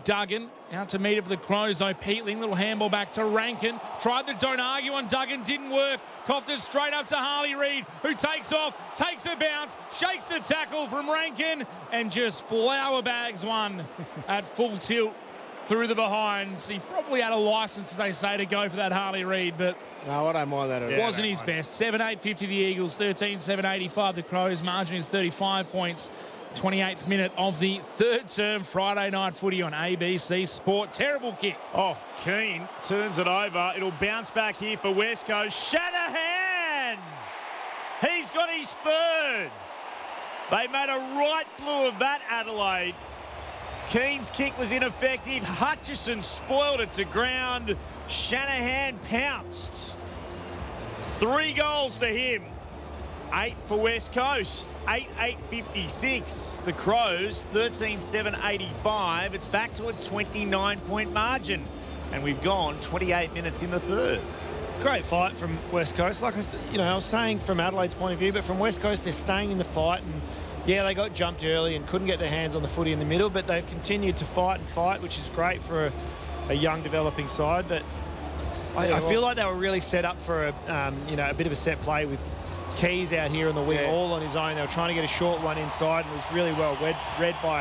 Duggan. Out to meet it for the Crows, though. Peatling, little handball back to Rankin. Tried the don't argue on Duggan, didn't work. Coughed it straight up to Harley Reid, who takes off, takes a bounce, shakes the tackle from Rankin, and just flower bags one at full tilt through the behinds. He probably had a licence, as they say, to go for that Harley Reid, but no, I don't mind that at all. Wasn't his best. 7-8-50 the Eagles, 13-7-85 the Crows. Margin is 35 points. 28th minute of the third term. Friday night footy on ABC Sport. Terrible kick. Oh, Keane turns it over. It'll bounce back here for West Coast. Shanahan! He's got his third. They made a right blue of that, Adelaide. Keane's kick was ineffective. Hutchison spoiled it to ground. Shanahan pounced. 3 goals to him. 8 for West Coast. 8-8-56. The Crows, 13-7-85. It's back to a 29-point margin. And we've gone 28 minutes in the third. Great fight from West Coast. Like I was saying from Adelaide's point of view, but from West Coast, they're staying in the fight. And yeah, they got jumped early and couldn't get their hands on the footy in the middle, but they've continued to fight and fight, which is great for a young developing side. But I feel like they were really set up for a bit of a set play with Keys out here on the wing, all on his own. They were trying to get a short one inside, and it was really well read by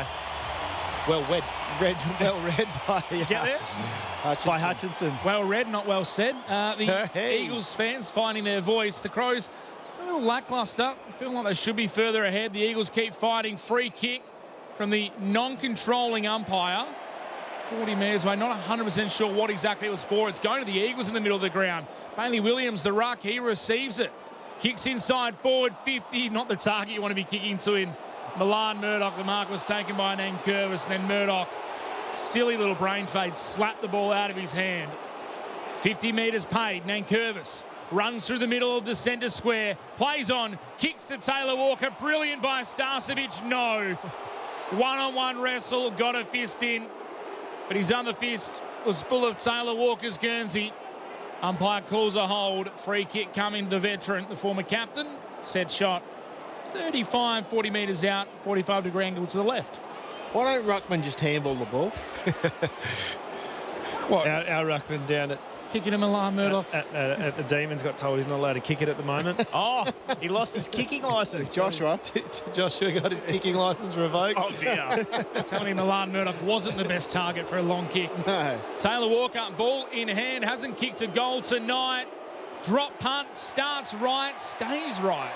Hutchinson. Well read, not well said. The Eagles fans finding their voice. The Crows a little lacklustre. Feel like they should be further ahead. The Eagles keep fighting. Free kick from the non-controlling umpire. 40 metres away. Not 100% sure what exactly it was for. It's going to the Eagles in the middle of the ground. Bailey Williams, the ruck, he receives it. Kicks inside forward, 50. Not the target you want to be kicking to in Milan Murdoch. The mark was taken by Nankervis. And then Murdoch, silly little brain fade, slapped the ball out of his hand. 50 metres paid. Nankervis runs through the middle of the centre square. Plays on. Kicks to Taylor Walker. Brilliant by Starcevic. No. One-on-one wrestle. Got a fist in. But his other fist was full of Taylor Walker's Guernsey. Umpire calls a hold. Free kick coming to the veteran, the former captain. Set shot. 35, 40 metres out. 45-degree angle to the left. Why don't Ruckman just handball the ball? What? Our Ruckman down at Kicking him Milan Murdoch. At the Demons got told he's not allowed to kick it at the moment. Oh, he lost his kicking licence. Joshua got his kicking licence revoked. Oh, dear. Telling him Milan Murdoch wasn't the best target for a long kick. No. Taylor Walker, ball in hand, hasn't kicked a goal tonight. Drop punt, starts right, stays right.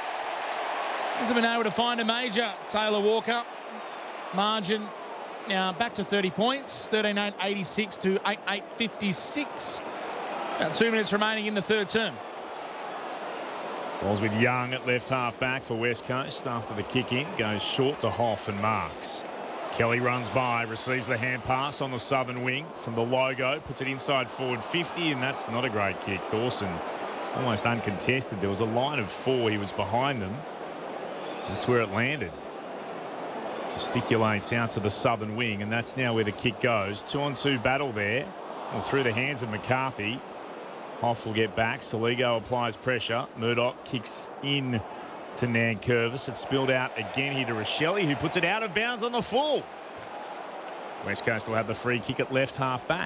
Hasn't been able to find a major. Taylor Walker, margin now back to 30 points, 13-8-86 to 8-8-56. About 2 minutes remaining in the third term. Ball's with Young at left half back for West Coast after the kick in. Goes short to Hoff and marks. Kelly runs by, receives the hand pass on the southern wing from the logo, puts it inside forward 50, and that's not a great kick. Dawson almost uncontested. There was a line of 4. He was behind them. That's where it landed. Gesticulates out to the southern wing, and that's now where the kick goes. 2-on-2 battle there. Well, through the hands of McCarthy. Hoff will get back. Saligo applies pressure. Murdoch kicks in to Nankervis. It's spilled out again here to Rochelle, who puts it out of bounds on the full. West Coast will have the free kick at left half back.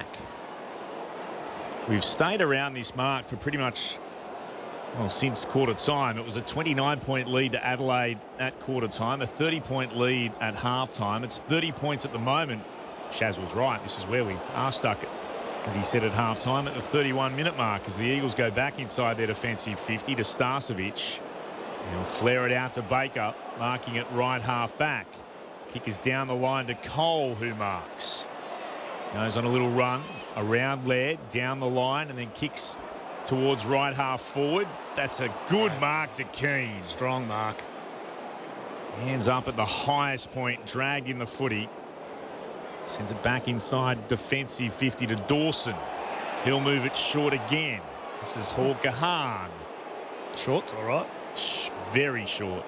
We've stayed around this mark for pretty much, well, since quarter time. It was a 29-point lead to Adelaide at quarter time, a 30-point lead at half time. It's 30 points at the moment. Shaz was right. This is where we are stuck, as he said at half time, at the 31-minute mark, as the Eagles go back inside their defensive 50 to Starcevic. He'll flare it out to Baker, marking it right half back. Kick is down the line to Cole, who marks. Goes on a little run around Laird, down the line, and then kicks towards right half forward. That's a good mark to Keane. Strong mark. Hands up at the highest point, dragged in the footy. Sends it back inside defensive 50 to Dawson. He'll move it short again. This is Hawker Hahn. Short's all right. Very short.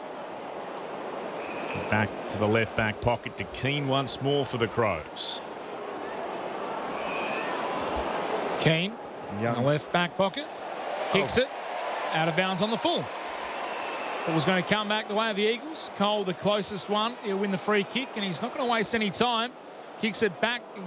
Back to the left back pocket to Keane once more for the Crows. Keane in the left back pocket. Kicks it out of bounds on the full. It was going to come back the way of the Eagles. Cole, the closest one. He'll win the free kick, and he's not going to waste any time. Kicks it back